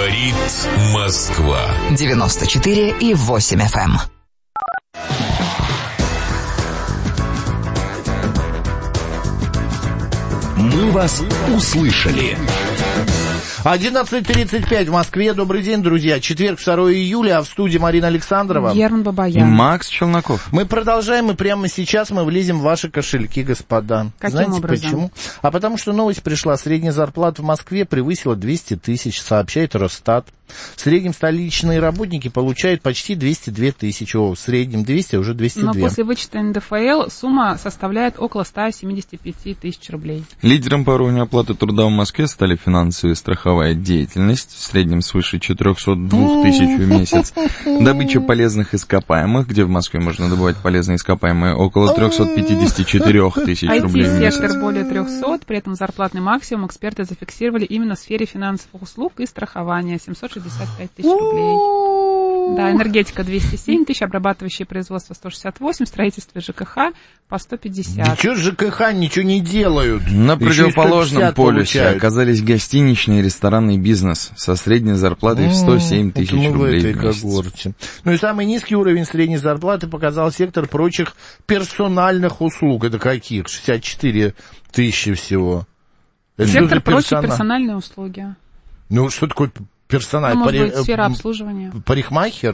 Говорит Москва. 94,8 FM. Мы вас услышали. 11:35 в Москве. Добрый день, друзья. Четверг, 2 июля, а в студии Марина Александрова. Герман Бабаян. И Макс Челноков. Мы продолжаем, и прямо сейчас мы влезем в ваши кошельки, господа. Каким Знаете образом? почему? А потому что новость пришла. Средняя зарплата в Москве превысила 200 тысяч, сообщает Росстат. В среднем столичные работники получают почти 202 тысячи. В среднем 200, уже 202. Но после вычета НДФЛ сумма составляет около 175 тысяч рублей. Лидером по уровню оплаты труда в Москве стали финансовая и страховая деятельность, в среднем свыше 402 тысяч в месяц. Добыча полезных ископаемых, где в Москве можно добывать полезные ископаемые, около 354 тысяч рублей в месяц. IT-сектор более 300, при этом зарплатный максимум эксперты зафиксировали именно в сфере финансовых услуг и страхования, 765 тысяч рублей. Да, энергетика 207 тысяч, обрабатывающее производство 168, строительство ЖКХ по 150. Ничего ЖКХ ничего не делают. На Еще противоположном 150 полюсе получают. оказались гостиничный и ресторанный бизнес со средней зарплатой в 107 тысяч мы рублей в этой в месяц. когорте. Ну и самый низкий уровень средней зарплаты показал сектор прочих персональных услуг. Это каких? 64 тысячи всего. Это что Сектор за прочие персональные услуги. Ну, что такое персонал? Ну, может быть, сфера обслуживания. Парикмахер?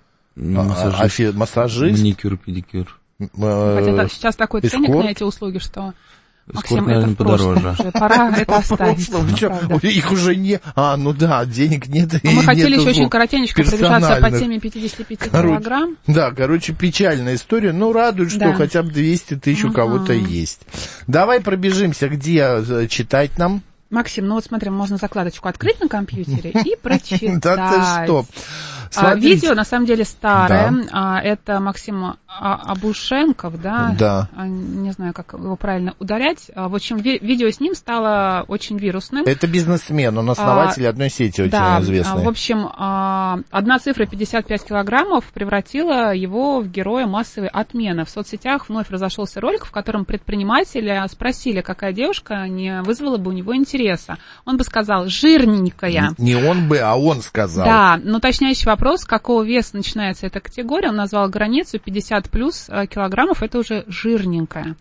Массажист. Массажист? Маникюр, педикюр. Хотя сейчас такой ценник эскорт? на эти услуги, что... Эскорт, Максим, это наверное, в прошлом подороже. уже. Пора это оставить. Правда. Их уже не... ну да, денег нет. А мы хотели еще очень услуг коротенечко пробежаться по теме 55 килограмм. Да, печальная история. Ну, радует, что Да. хотя бы 200 тысяч у кого-то есть. Давай пробежимся, где читать нам. Максим, ну вот смотри, можно закладочку открыть на компьютере и прочитать. Да ты что? Видео, на самом деле, старое. Это Максим Абушенков, да? Да. Не знаю, как его правильно ударять. В общем, видео с ним стало очень вирусным. Это бизнесмен, он основатель одной сети очень известной. В общем, одна цифра 55 килограммов превратила его в героя массовой отмены. В соцсетях вновь разошелся ролик, в котором предприниматели спросили, какая девушка не вызвала бы у него интереса. Он бы сказал «жирненькая». Не он бы, а он сказал. Да, но уточняющий вопрос, с какого веса начинается эта категория, он назвал границу 50 плюс килограммов, это уже жирненькая.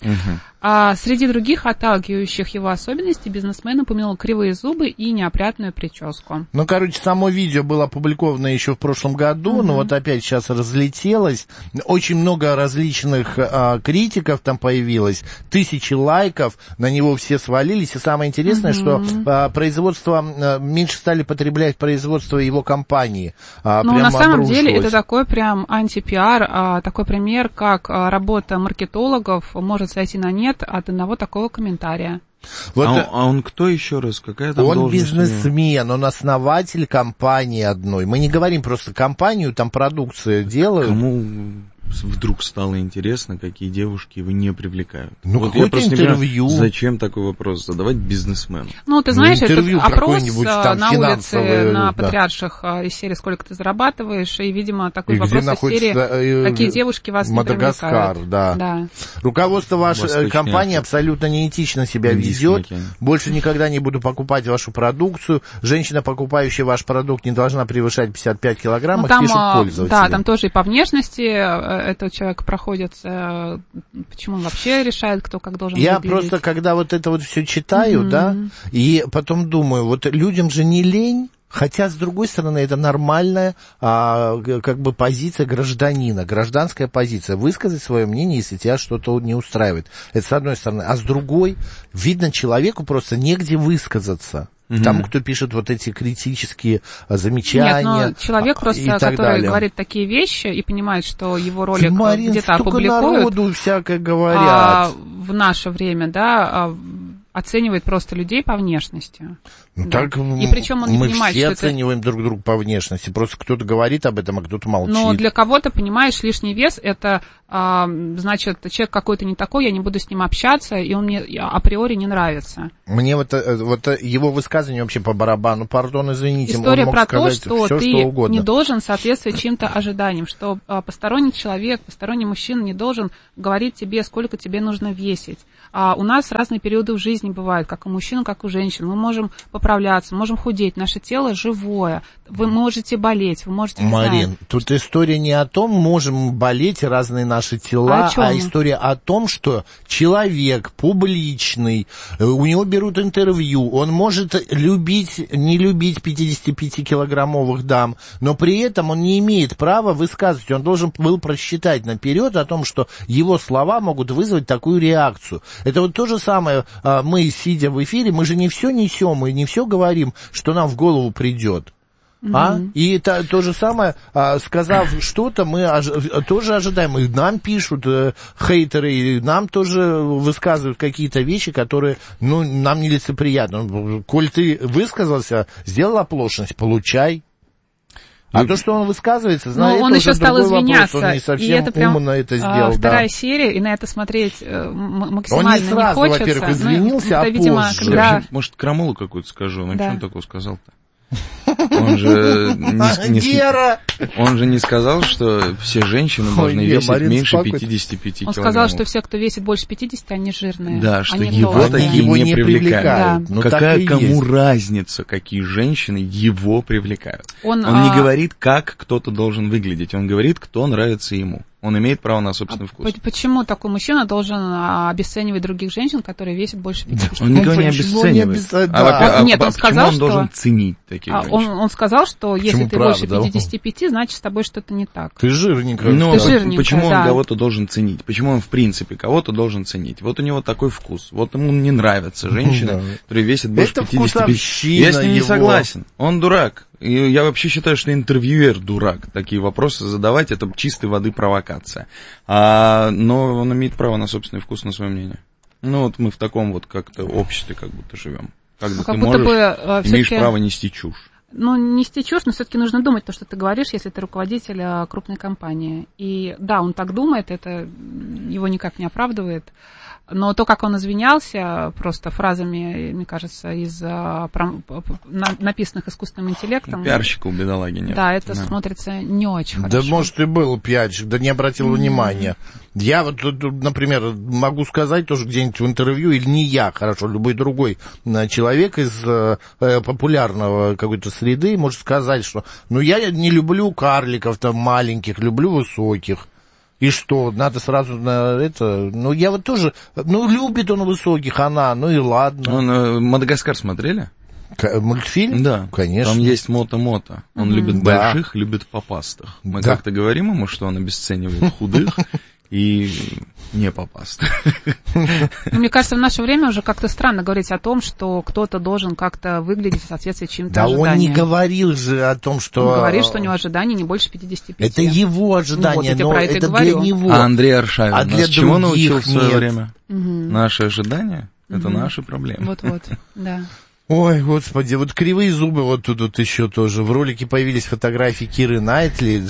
А среди других отталкивающих его особенностей бизнесмен упомянул кривые зубы и неопрятную прическу. Ну, само видео было опубликовано еще в прошлом году, но вот опять сейчас разлетелось. Очень много различных критиков там появилось, тысячи лайков, на него все свалились. И самое интересное, что производство, меньше стали потреблять производство его компании. Ну, на самом деле, это такой прям антипиар, такой пример, как работа маркетологов может сойти на нет от одного такого комментария. Вот, он кто еще раз? Какая там он должность? бизнесмен, он основатель компании одной. Мы не говорим просто компанию, там продукцию делают. Кому вдруг стало интересно, какие девушки его не привлекают? Ну, вот какое-то я просто интервью. Не понимаю, зачем такой вопрос задавать бизнесмену? Ну, ты знаешь, это опрос там, на улице, на Патриарших из серии «Сколько ты зарабатываешь?» И, видимо, такой вопрос из серии «Какие девушки вас не привлекают?» Да. Руководство вашей компании абсолютно неэтично себя ведет. Больше никогда не буду покупать вашу продукцию. Женщина, покупающая ваш продукт, не должна превышать 55 килограмм, их пишут пользователи. Да, там тоже и по внешности этого человека проходится, почему он вообще решает, кто как должен выглядеть. Я просто, когда вот это вот все читаю, да, и потом думаю, вот людям же не лень, хотя, с другой стороны, это нормальная позиция гражданина, гражданская позиция, высказать свое мнение, если тебя что-то не устраивает. Это с одной стороны. А с другой, видно, человеку просто негде высказаться. Тому, кто пишет вот эти критические замечания. Нет, но человек просто, который говорит такие вещи и понимает, что его ролик где-то опубликуют. Народу всякое говорят. В наше время, да, оценивает просто людей по внешности. Ну, да. Так и причем он не понимает, все что оцениваем друг друга по внешности. Просто кто-то говорит об этом, а кто-то молчит. Но для кого-то, понимаешь, лишний вес это значит, человек какой-то не такой, я не буду с ним общаться, и он мне априори не нравится. Мне вот его высказывание вообще по барабану. Пардон, извините. История про то, что все, ты что не должен соответствовать чьим-то ожиданиям, что посторонний человек, посторонний мужчина не должен говорить тебе, сколько тебе нужно весить. У нас разные периоды в жизни жизни бывает, как у мужчин, как у женщин. Мы можем поправляться, можем худеть, наше тело живое. Вы можете болеть, вы можете... Марин, тут история не о том, можем болеть, разные наши тела, а история о том, что человек публичный, у него берут интервью, он может любить, не любить 55-килограммовых дам, но при этом он не имеет права высказывать, он должен был просчитать наперед о том, что его слова могут вызвать такую реакцию. Это вот то же самое, мы, сидя в эфире, мы же не все несем, мы не все говорим, что нам в голову придет. И то же самое, сказав что-то, мы тоже ожидаем, и нам пишут хейтеры, и нам тоже высказывают какие-то вещи, которые, нам нелицеприятны. Коль ты высказался, сделал оплошность, получай. А то, что он высказывается, знаешь, он еще стал извиняться, вопрос, он не совсем и это прям умно это сделал. Вторая серия, и на это смотреть максимально не сразу, хочется. Во-первых, извинился, а видимо, позже. когда... Может, крамолу какую-то скажу, что он такого сказал-то? Он же не сказал, что все женщины должны весить меньше 55 килограммов. Он сказал, что все, кто весит больше 50, они жирные. Да, что его такие не привлекают. Да. Какая кому разница, какие женщины его привлекают? Он не говорит, как кто-то должен выглядеть, он говорит, кто нравится ему. Он имеет право на собственный вкус. Почему такой мужчина должен обесценивать других женщин, которые весят больше 50? Он никого не обесценивает. Нет, он сказал, он должен ценить таких женщин? Он сказал, что если ты больше 55, значит, с тобой что-то не так. Ты жирненькая. Почему он кого-то должен ценить? Почему он, в принципе, кого-то должен ценить? Вот у него такой вкус. Вот ему не нравятся женщины, которые весят больше 55. Я с ним не согласен. Он дурак. И я вообще считаю, что интервьюер дурак. Такие вопросы задавать, это чистой воды провокация. Но он имеет право на собственный вкус, на свое мнение. Вот мы в таком вот как-то обществе как будто живем. Когда ты имеешь право нести чушь. Нести чушь, но все-таки нужно думать то, что ты говоришь, если ты руководитель крупной компании. И да, он так думает, это его никак не оправдывает. Но то, как он извинялся просто фразами, мне кажется, написанных искусственным интеллектом... Пиарщика у бедолаги нет. Да, это смотрится не очень хорошо. Да, может, и был пиарщик, да не обратил внимания. Я вот, например, могу сказать тоже где-нибудь в интервью, или не я, хорошо, любой другой человек из популярного какой-то среды может сказать, что я не люблю карликов там маленьких, люблю высоких. И что, надо сразу на это... я вот тоже... любит он высоких, она, и ладно. «Мадагаскар» смотрели? Мультфильм? Да. Конечно. Там есть Мото-Мото. Он любит больших, любит попастых. Мы как-то говорим ему, что он обесценивает худых и не попастых. Мне кажется, в наше время уже как-то странно говорить о том, что кто-то должен как-то выглядеть в соответствии с чьим-то ожиданием. Да он не говорил же о том, что... Он говорит, что у него ожидания не больше 55. Это его ожидания, но это для него. А Андрей Аршавин нас чему научил в свое время? Угу. Наши ожидания — это наши проблемы. Вот-вот, да. Ой, господи, вот кривые зубы вот тут еще тоже. В ролике появились фотографии Киры Найтли,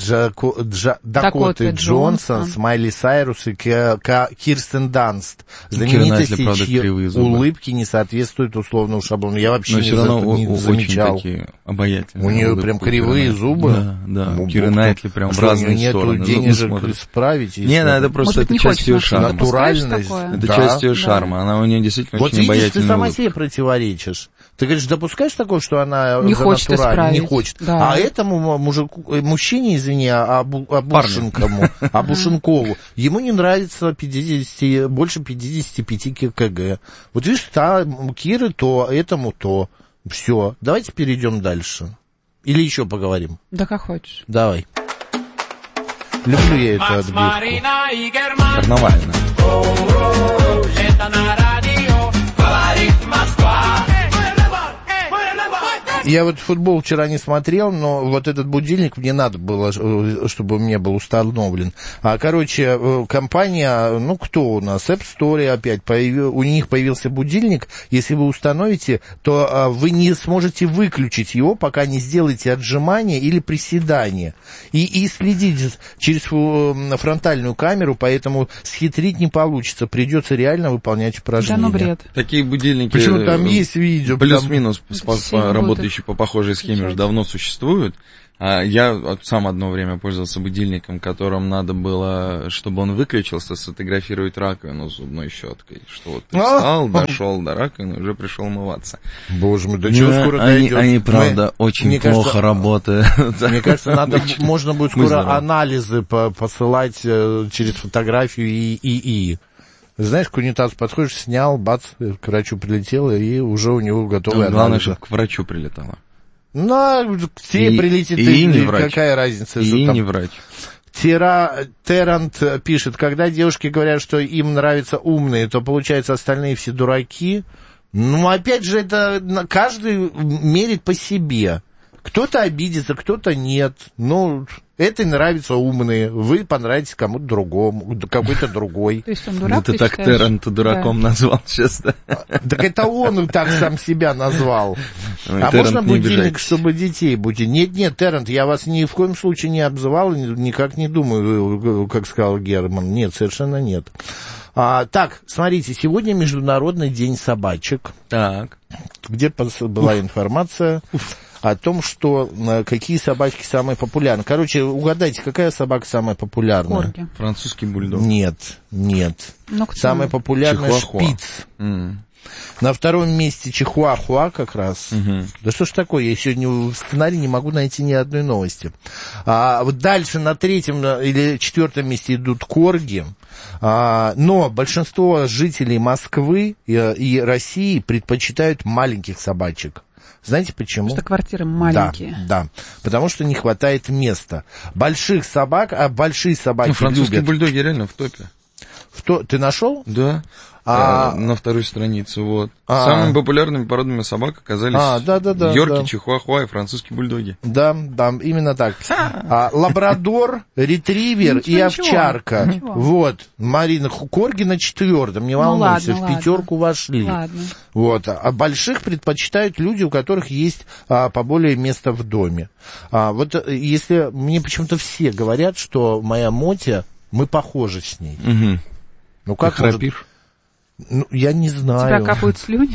Дакоты Джонсон, Майли Сайрус и Кирстен Данст. Знаменитости, чьи улыбки не соответствуют условному шаблону. Я вообще не замечал. Такие обаятельные. У нее прям кривые зубы. Да, у Киры Найтли прям в разные стороны. Нету денежек исправить. Нет, это просто часть ее шарма. Натуральность. Это часть ее шарма. Она у нее действительно очень обаятельная. Вот видишь, ты сама себе противоречишь. Ты говоришь, допускаешь такое, что она не хочет исправить? Не хочет. Да. А этому мужчине, извини, Абушенкову, ему не нравится больше 55 кг. Вот видишь, Киры то, этому то. Все, давайте перейдем дальше. Или еще поговорим? Да как хочешь. Давай. Люблю я эту отбивку. Карнавальная. Я вот футбол вчера не смотрел, но вот этот будильник мне надо было, чтобы он мне был установлен. Короче, компания, кто у нас? App Store опять, у них появился будильник. Если вы установите, то вы не сможете выключить его, пока не сделаете отжимания или приседания. И следить через фронтальную камеру, поэтому схитрить не получится. Придется реально выполнять упражнения. Да, бред. Такие будильники... Почему там есть видео? Плюс-минус работающие товарищи по похожей схеме уже давно существуют. Я сам одно время пользовался будильником, которым надо было, чтобы он выключился, сфотографировать раковину зубной щеткой. Что вот ты встал, дошел до раковины, уже пришел умываться. Боже мой, до чего скоро дойдет? Они правда, очень плохо работают. Мне кажется, можно будет скоро анализы посылать через фотографию и. Знаешь, к унитазу подходишь, снял, бац, к врачу прилетело, и уже у него готовый анализ. Главное, чтобы к врачу прилетало. Ну, к тебе прилетит, и не врач. Какая разница? И не врач. Террант пишет, когда девушки говорят, что им нравятся умные, то, получается, остальные все дураки. Ну, опять же, это каждый мерит по себе. Кто-то обидится, кто-то нет. Ну, это нравятся умные. Вы понравитесь кому-то другому, какой-то другой. То есть он дурак, ты так Терранта дураком назвал сейчас, да? Так это он так сам себя назвал. А можно будильник, чтобы детей будить? Нет, Террант, я вас ни в коем случае не обзывал, никак не думаю, как сказал Герман. Нет, совершенно нет. Так, смотрите, сегодня Международный день собачек. Так. Где была информация о том, что какие собачки самые популярные. Короче, угадайте, какая собака самая популярная? Корги. Французский бульдог. Нет. Самая популярная шпиц. На втором месте чихуахуа как раз. Да что ж такое, я сегодня в сценарии не могу найти ни одной новости. Вот дальше на третьем или четвертом месте идут корги. Но большинство жителей Москвы и России предпочитают маленьких собачек. Знаете почему? Потому что квартиры маленькие. Да, потому что не хватает места. Больших собак, большие собаки французские бульдоги реально в топе. Ты нашел? Да. На второй странице, вот. Самыми популярными породами собак оказались йорки, чихуахуа и французские бульдоги. Да, именно так. Лабрадор, ретривер и овчарка. Ничего. Вот, Марина, корги на четвертом, не волнуйся, в пятерку вошли. Ладно. Вот. А больших предпочитают люди, у которых есть поболее места в доме. Вот если мне почему-то все говорят, что моя Мотя, мы похожи с ней. Угу. Ну как ты храпишь? Ну, я не знаю. Тебя капают слюни?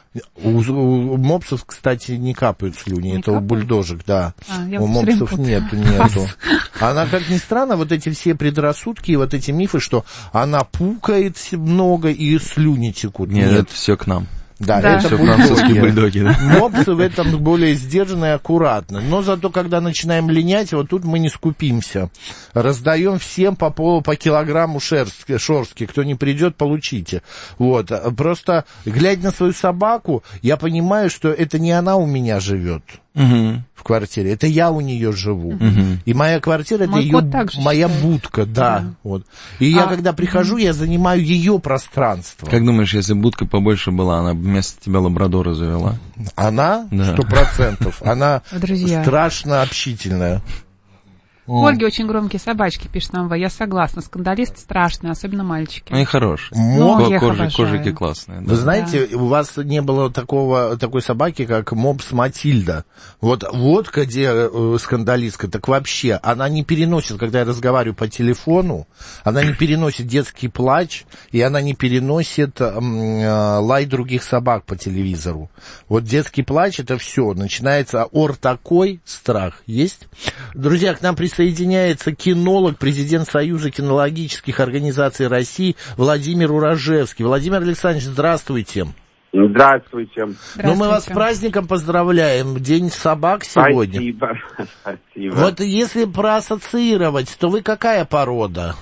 У мопсов, кстати, не капают слюни, это у бульдожек, да. У мопсов нету. Она, как ни странно, вот эти все предрассудки и вот эти мифы, что она пукает много и слюни текут. Нет, это все к нам. Да, это все французские бульдоги, да? Мопсы в этом более сдержанно и аккуратно. Но зато, когда начинаем линять, вот тут мы не скупимся. Раздаем всем по килограмму шерстки. Кто не придет, получите. Вот. Просто, глядя на свою собаку, я понимаю, что это не она у меня живет. В квартире. Это я у нее живу. И моя квартира, это моя будка, да. Вот. И я, когда прихожу, я занимаю ее пространство. Как думаешь, если будка побольше была, она вместо тебя лабрадора завела? Она? 100%. Она страшно общительная. У Ольги очень громкие собачки, пишет нам Я согласна. Скандалисты страшные, особенно мальчики. Они хорошие. Кожики классные. Да. Вы знаете, у вас не было такой собаки, как мопс Матильда. Вот где скандалистка, так вообще, она не переносит, когда я разговариваю по телефону, она не переносит детский плач, и она не переносит лай других собак по телевизору. Вот детский плач, это все, начинается такой страх. Есть? Друзья, к нам присоединяется кинолог, президент Союза кинологических организаций России Владимир Урожевский. Владимир Александрович, здравствуйте. Здравствуйте. Ну, мы вас с праздником поздравляем. День собак сегодня. Спасибо. Вот если проассоциировать, то вы какая порода?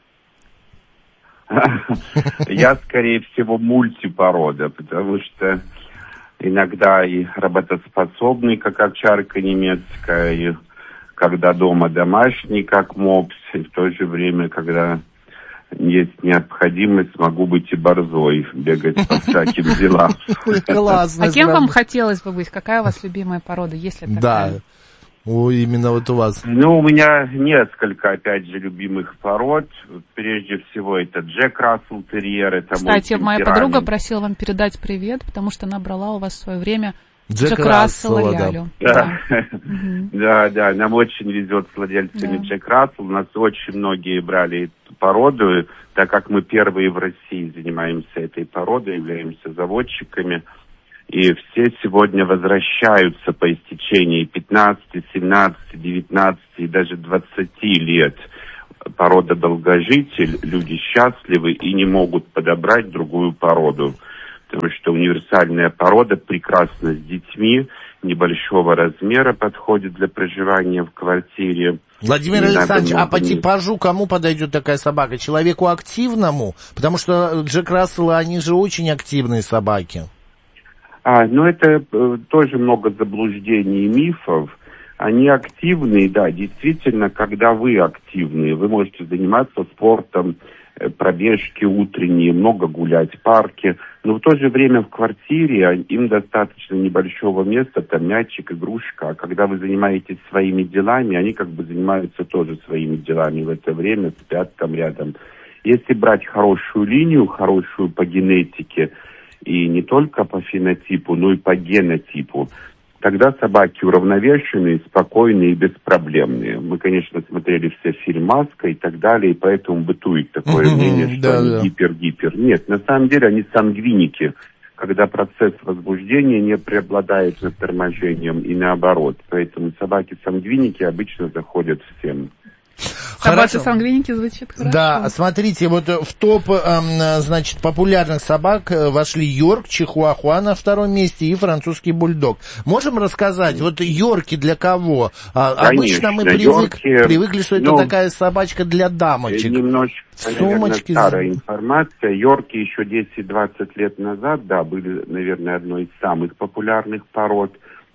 Я, скорее всего, мультипорода, потому что иногда и работоспособный, как овчарка немецкая, и когда дома домашний, как мопс, и в то же время, когда есть необходимость, могу быть и борзой, бегать по всяким делам. Классно. А кем вам хотелось бы быть? Какая у вас любимая порода, если такая? Да, именно вот у вас. Ну, у меня несколько, опять же, любимых пород. Прежде всего, это Джек Рассел Терьер. Это кстати, моя подруга просила вам передать привет, потому что она брала у вас в свое время Джек Рассела Лялю. Да, нам очень везет с владельцами Джек Рассел. У нас очень многие брали эту породу, так как мы первые в России занимаемся этой породой, являемся заводчиками. И все сегодня возвращаются по истечении 15, 17, 19 и даже 20 лет. Порода долгожитель, люди счастливы и не могут подобрать другую породу. Потому что универсальная порода прекрасна с детьми, небольшого размера подходит для проживания в квартире. Владимир Александрович, а по типажу кому подойдет такая собака? Человеку активному? Потому что Джек Расселы, они же очень активные собаки. Это тоже много заблуждений и мифов. Они активные, да, действительно, когда вы активные, вы можете заниматься спортом, пробежки утренние, много гулять в парке, но в то же время в квартире им достаточно небольшого места, там мячик, игрушка, а когда вы занимаетесь своими делами, они как бы занимаются тоже своими делами в это время, спят там рядом. Если брать хорошую линию, хорошую по генетике, и не только по фенотипу, но и по генотипу, тогда собаки уравновешенные, спокойные и беспроблемные. Мы, конечно, смотрели все фильм «Маска» и так далее, и поэтому бытует такое мнение, что они гипер-гипер. Нет, на самом деле они сангвиники, когда процесс возбуждения не преобладает над торможением и наоборот. Поэтому собаки-сангвиники обычно заходят всем. Собаки-сангвиники звучит хорошо. Да, смотрите, вот в топ, значит, популярных собак вошли Йорк, Чихуахуа на втором месте и французский бульдог. Можем рассказать, вот Йорки для кого? Обычно мы привыкли, что это такая собачка для дамочек. Немножечко, наверное, старая информация. Йорки еще 10-20 лет назад, да, были, наверное, одной из самых популярных пород.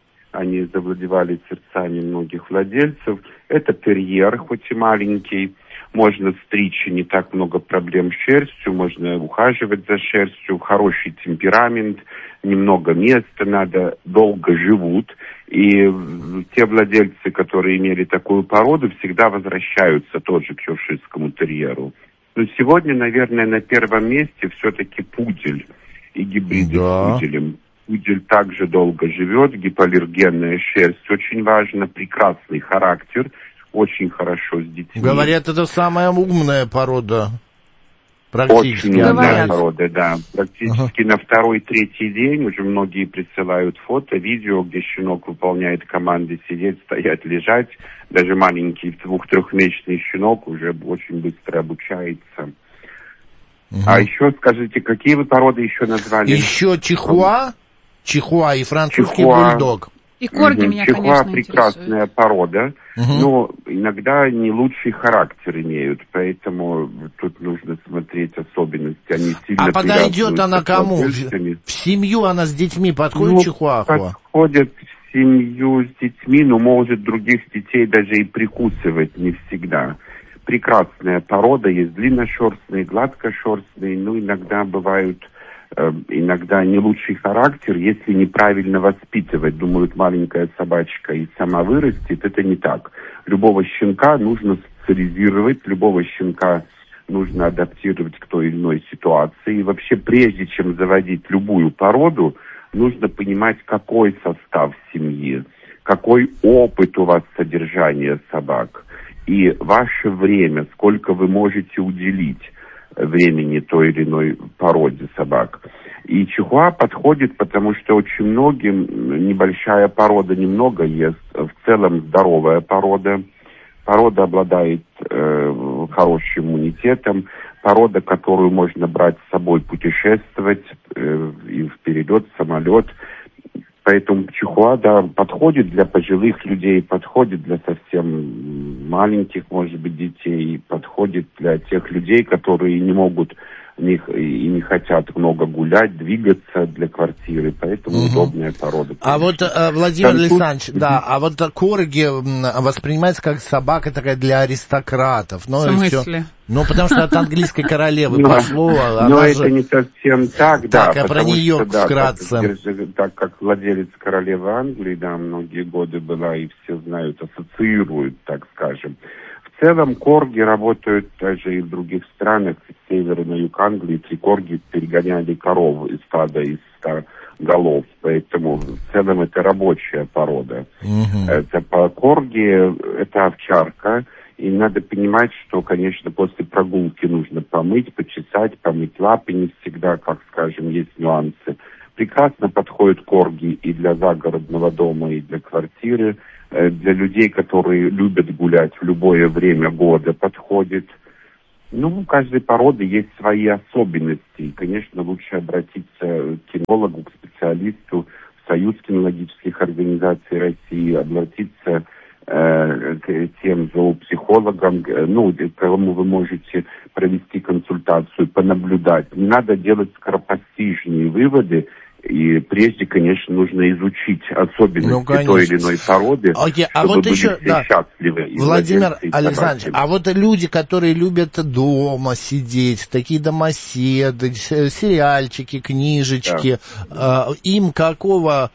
Они завладевали сердцами многих владельцев. Это терьер, хоть и маленький. Можно стричь, не так много проблем с шерстью. Можно ухаживать за шерстью. Хороший темперамент, немного места надо, долго живут. И те владельцы, которые имели такую породу, всегда возвращаются тоже к йоркширскому терьеру. Но сегодня, наверное, на первом месте все-таки пудель и гибриды с пуделем. Пудель также долго живет, гипоаллергенная шерсть очень важна, прекрасный характер, очень хорошо с детьми. Говорят, это самая умная порода. Практически. Очень умная порода, да. Практически на второй-третий день уже многие присылают фото, видео, где щенок выполняет команды сидеть, стоять, лежать. Даже маленький 2-3-месячный щенок уже очень быстро обучается. А еще скажите, какие вы породы еще назвали? Еще Чихуа и французский бульдог. И корги меня, Чихуа конечно, прекрасная порода, но иногда не лучший характер имеют, поэтому тут нужно смотреть особенности. Они сильно подойдет она кому? В семью она с детьми подходит, Чихуахуа? Подходит в семью с детьми, но может других детей даже и прикусывать не всегда. Прекрасная порода, есть длинношерстные, гладкошерстные, но иногда бывают... иногда не лучший характер, если неправильно воспитывать. Думают, маленькая собачка и сама вырастет. Это не так. Любого щенка нужно социализировать, любого щенка нужно адаптировать к той или иной ситуации. И вообще, прежде чем заводить любую породу, нужно понимать, какой состав семьи, какой опыт у вас содержания собак и ваше время, сколько вы можете уделить времени той или иной породе собак. И чихуа подходит, потому что очень многим небольшая порода немного ест, в целом здоровая порода. Порода обладает хорошим иммунитетом, порода, которую можно брать с собой путешествовать и вперед, в самолет. Поэтому чихуа, да, подходит для пожилых людей, подходит для совсем маленьких, может быть, детей, подходит для тех людей, которые не могут и не хотят много гулять, двигаться для квартиры, поэтому удобная порода. А вот, Владимир Александрович, да, а вот корги воспринимается как собака такая для аристократов. В смысле? Ну, потому что от английской королевы пошло. Но это не совсем так, да. Так, а про нее вкратце. Так как владелец королевы Англии, да, многие годы была, и все знают, ассоциируют, так скажем. В целом корги работают даже и в других странах, с севера на юг Англии. 3 корги перегоняли коров из стада, из 100 голов, поэтому в целом это рабочая порода. Это корги, это овчарка, и надо понимать, что, конечно, после прогулки нужно помыть, почесать, помыть лапы не всегда, как, скажем, есть нюансы. прекрасно подходят корги и для загородного дома, и для квартиры. Для людей, которые любят гулять в любое время года, подходит. Ну, у каждой породы есть свои особенности. И, конечно, лучше обратиться к кинологу, к специалисту, в Союз кинологических организаций России, обратиться к тем зоопсихологам, кому вы можете провести консультацию, понаблюдать. Не надо делать скоропостижные выводы. И прежде, конечно, нужно изучить особенности той или иной породы, чтобы были все счастливы. Владимир Александрович, а вот люди, которые любят дома сидеть, такие домоседы, сериальчики, книжечки, им какую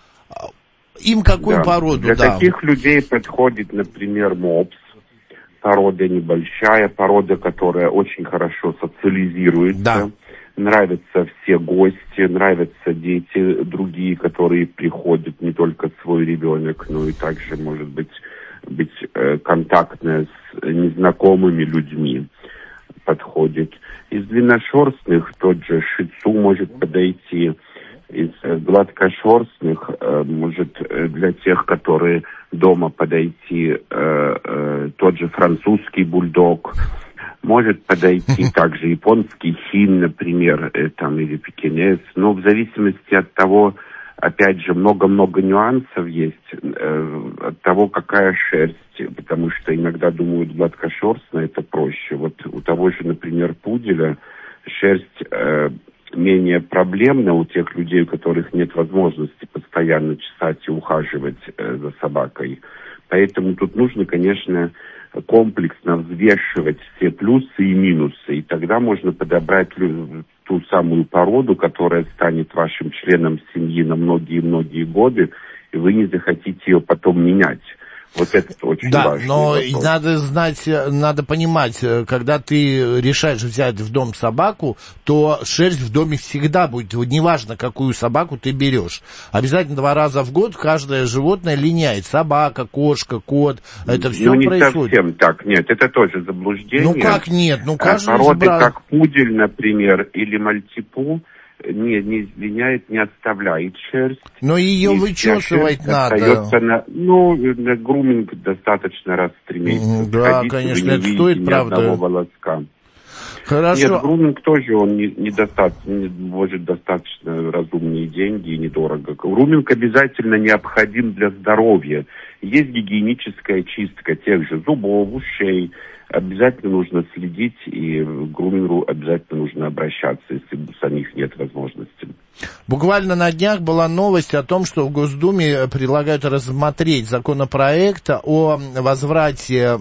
породу? Для таких людей подходит, например, мопс. Порода небольшая, порода, которая очень хорошо социализируется. Да. Нравятся все гости, нравятся дети другие, которые приходят, не только свой ребенок, но и также, может быть контактная с незнакомыми людьми подходит. Из длинношерстных тот же шицу может подойти. Из гладкошерстных может для тех, которые дома подойти, тот же французский бульдог. Может подойти также японский хин, например, или пекинес. Но в зависимости от того, опять же, много-много нюансов есть, от того, какая шерсть. Потому что иногда думают, гладкошерстная это проще. Вот у того же, например, пуделя шерсть менее проблемна у тех людей, у которых нет возможности постоянно чесать и ухаживать за собакой. Поэтому тут нужно, конечно, комплексно взвешивать все плюсы и минусы, и тогда можно подобрать ту самую породу, которая станет вашим членом семьи на многие-многие годы, и вы не захотите ее потом менять. Вот это очень важно. Да, но вопрос. Надо знать, надо понимать, когда ты решаешь взять в дом собаку, то шерсть в доме всегда будет, неважно, какую собаку ты берешь. Обязательно 2 раза в год каждое животное линяет. Собака, кошка, кот, это все происходит. Не совсем так, нет, это тоже заблуждение. Ну как нет? Каждый породы, как пудель, например, или мальтипу, не линяет, не оставляет шерсть. Но ее вычесывать надо. Груминг достаточно раз в 3 месяца. Да, конечно, это стоит, правда. Одного волоска. Хорошо. Нет, груминг тоже, он не может достаточно разумные деньги и недорого. Груминг обязательно необходим для здоровья. Есть гигиеническая чистка тех же зубов, ушей. Обязательно нужно следить, и к грумингу обязательно нужно обращаться, если у самих нет возможности. Буквально на днях была новость о том, что в Госдуме предлагают рассмотреть законопроект о возврате...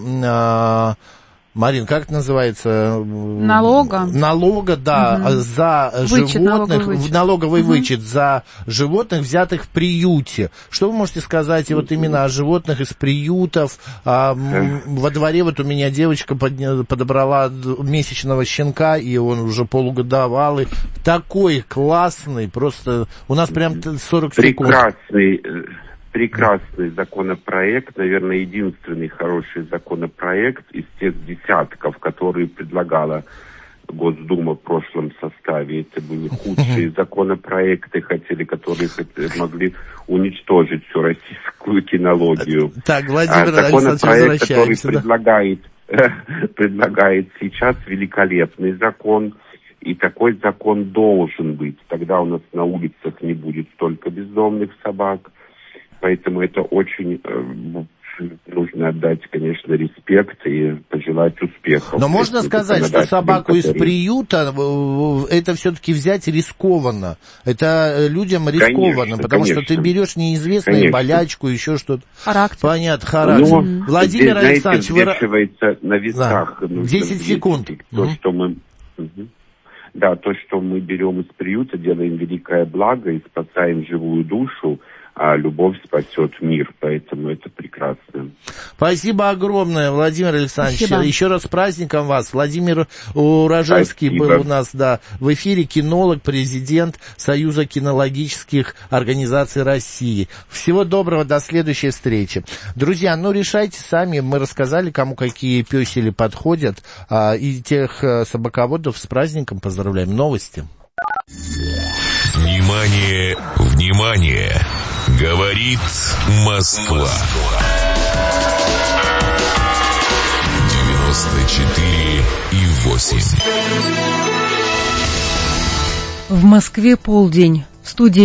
Марин, как это называется? Налога, да, за животных, налоговый вычет за животных, взятых в приюте. Что вы можете сказать вот именно о животных из приютов? Во дворе вот у меня девочка подобрала месячного щенка, и он уже полугодовалый. Такой классный, просто у нас прям 40 секунд. Прекрасный законопроект, наверное, единственный хороший законопроект из тех десятков, которые предлагала Госдума в прошлом составе. Это были худшие законопроекты, которые могли уничтожить всю российскую кинологию. Так, Владимир Законопроект, который предлагает сейчас, великолепный закон. И такой закон должен быть. Тогда у нас на улицах не будет столько бездомных собак. Поэтому это очень нужно отдать, конечно, респект и пожелать успехов. Но можно сказать, что собаку из приюта это все-таки взять рискованно. Это людям рискованно, потому что ты берешь неизвестную болячку, еще что-то. Характер. Понятно, характер. Владимир Александрович, взвешивается на весах. 10 секунд. То, что мы берем из приюта, делаем великое благо и спасаем живую душу, а любовь спасет мир, поэтому это прекрасно. Спасибо огромное, Владимир Александрович. Спасибо. Еще раз с праздником вас. Владимир Уроженский был у нас, в эфире, кинолог, президент Союза кинологических организаций России. Всего доброго, до следующей встречи. Друзья, решайте сами, мы рассказали, кому какие пёсели подходят, и тех собаководов с праздником поздравляем. Новости. Внимание, внимание! Говорит Москва. 94,8. В Москве полдень. В студии